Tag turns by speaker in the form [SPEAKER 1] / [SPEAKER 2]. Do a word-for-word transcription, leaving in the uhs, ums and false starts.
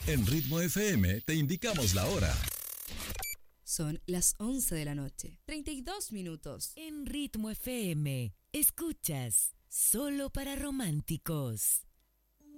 [SPEAKER 1] En Ritmo F M te indicamos la hora.
[SPEAKER 2] Son las once de la noche, treinta y dos minutos.
[SPEAKER 3] En Ritmo F M, escuchas Solo para Románticos.